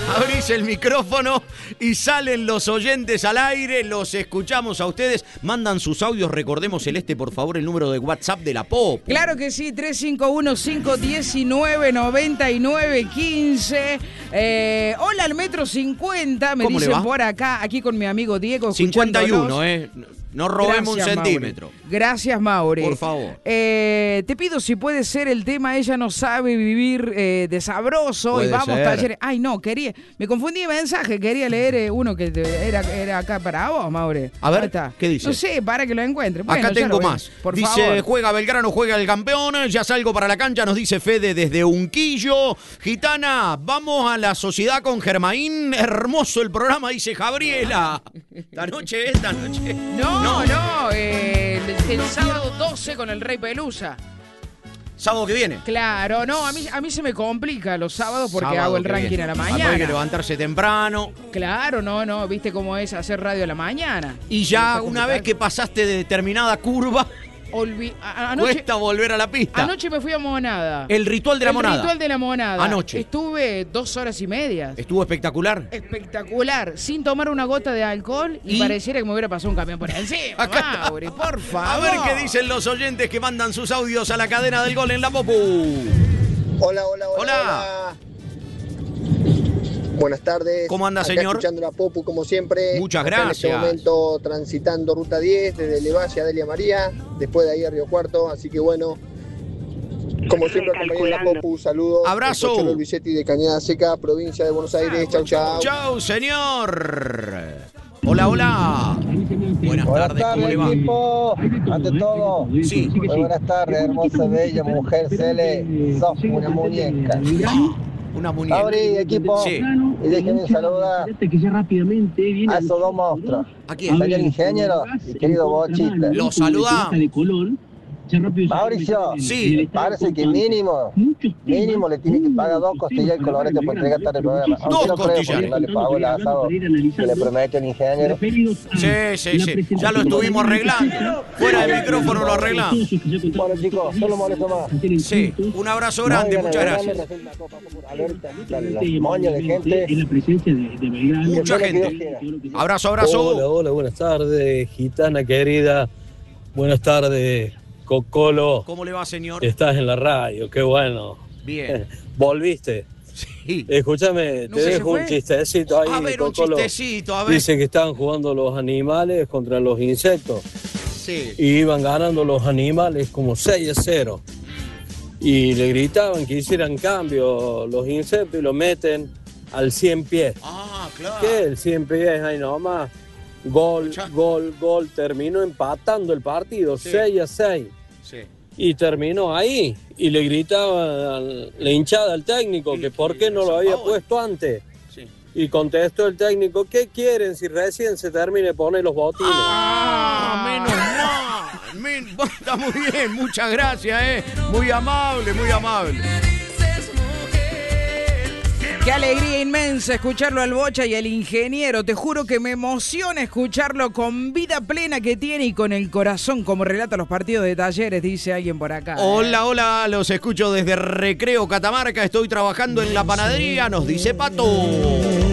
Abrís el micrófono y salen los oyentes al aire, los escuchamos a ustedes, mandan sus audios, recordemos por favor, el número de WhatsApp de la Popu. Claro que sí, 351-519-9915. Hola al metro 50, me dicen por acá, aquí con mi amigo Diego. 51, no robemos un centímetro. Mauri. Gracias, Mauri. Por favor. Te pido si puede ser el tema Ella no sabe vivir de sabroso. Puede y vamos, ser. Talleres. Ay, no, me confundí de mensaje. Quería leer uno que era acá para vos, Mauri. A ver, está. ¿qué dice? No sé, para que lo encuentre. Bueno, acá tengo más. Por dice, favor. juega Belgrano, juega el campeón. Ya salgo para la cancha, nos dice Fede desde Unquillo. Gitana, vamos a la sociedad con Germain. Hermoso el programa, dice Gabriela. Esta noche. No. El sábado 12 con el Rey Pelusa. ¿Sábado que viene? Claro, no, a mí se me complica los sábados porque hago el ranking a la mañana. Hay que levantarse temprano. Claro, no, viste cómo es hacer radio a la mañana. Y ya una vez que pasaste de determinada curva, cuesta volver a la pista. Anoche me fui a Monada. El ritual de la Monada. El ritual de la Monada. Anoche. Estuve 2 horas y media. ¿Estuvo espectacular? Espectacular. Sin tomar una gota de alcohol y pareciera que me hubiera pasado un camión por encima. Mauri, por favor. A ver qué dicen los oyentes que mandan sus audios a la cadena del gol en la Popu. Hola. Buenas tardes. ¿Cómo anda, acá señor? Escuchando la Popu, como siempre. Muchas acá gracias. En este momento transitando Ruta 10 desde Levalle a Delia María, después de ahí a Río Cuarto, así que bueno, como siempre acompañé la Popu, saludos. Abrazo. Cholo Luisetti de Cañada Seca, provincia de Buenos Aires. Chau. Chau, señor. Hola. Buenas tardes, ¿cómo le va? Equipo. Ante todo, sí. Muy buenas tardes, hermosa, bella mujer, Cele, sos una muñeca. Una muñeca. Abrí, equipo, sí. Y déjenme saludar a esos dos monstruos. ¿A quién? Señor ingeniero y querido Bochita. Los saludamos. Mauricio, sí. Parece que mínimo le tiene que pagar 2 costillas al colorete por entregar tarde el programa. Aunque 2 no creo, costillas. porque no le pagó el asado que le promete el ingeniero. Sí. Ya lo estuvimos arreglando. Fuera del micrófono lo arreglamos. Bueno, chicos, solo molesto más. Sí. Un abrazo grande, muchas gracias. Moño de gente. Mucha gente. Abrazo. Hola, buenas tardes, gitana querida. Buenas tardes, Cocolo. ¿Cómo le va, señor? Estás en la radio, qué bueno. Bien. ¿Volviste? Sí. Escúchame, ¿No te se dejo fue? un chistecito ahí, A ver, Cocolo. un chistecito, a ver. Dice que estaban jugando los animales contra los insectos. Sí. Y iban ganando los animales como 6-0. Y le gritaban que hicieran cambio los insectos y lo meten al 100 pies. Ah, claro. ¿Qué? El 100 pies ahí nomás. Gol. Terminó empatando el partido, Sí. 6-6. Sí. Y terminó ahí. Y le gritaba la hinchada al técnico que por qué no lo había puesto antes. Sí. Y contestó el técnico, ¿qué quieren si recién se termine de poner los botines? Menos mal. Está muy bien, muchas gracias, Muy amable. Qué alegría inmensa escucharlo al Bocha y al ingeniero. Te juro que me emociona escucharlo con vida plena que tiene y con el corazón como relata los partidos de Talleres, dice alguien por acá. Hola, los escucho desde Recreo Catamarca. Estoy trabajando en la panadería, nos dice Pato.